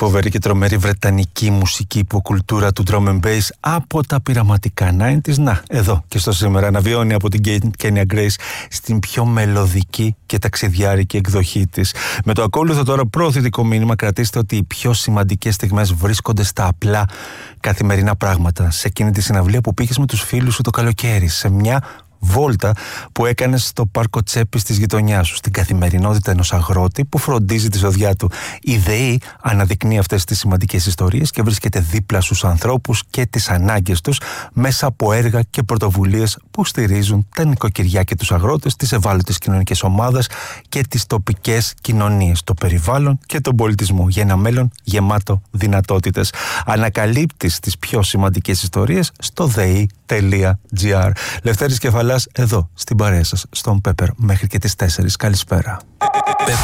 φοβερή και τρομερή βρετανική μουσική υποκουλτούρα του drum and bass από τα πειραματικά 90s. Να, εδώ και στο σήμερα αναβιώνει από την Kenya Grace στην πιο μελωδική και ταξιδιάρικη εκδοχή της. Με το ακόλουθο τώρα προωθητικό μήνυμα, κρατήστε ότι οι πιο σημαντικές στιγμές βρίσκονται στα απλά καθημερινά πράγματα. Σε εκείνη τη συναυλία που πήγες με τους φίλους σου το καλοκαίρι, σε μια βόλτα που έκανες στο πάρκο τσέπης της γειτονιάς σου, στην καθημερινότητα ενός αγρότη που φροντίζει τη ζωδιά του. Η ΔΕΗ αναδεικνύει αυτές τις σημαντικές ιστορίες και βρίσκεται δίπλα στους ανθρώπους και τις ανάγκες τους μέσα από έργα και πρωτοβουλίες που στηρίζουν τα νοικοκυριά και τους αγρότες, τις ευάλωτες κοινωνικές ομάδες και τις τοπικές κοινωνίες, το περιβάλλον και τον πολιτισμό για ένα μέλλον γεμάτο δυνατότητες. Ανακαλύπτεις τις πιο σημαντικές ιστορίες στο dei.gr. Λευτέρης Κεφαλάς εδώ στην παρέα σας, στον Πέπερ, μέχρι και τις 4. Καλησπέρα.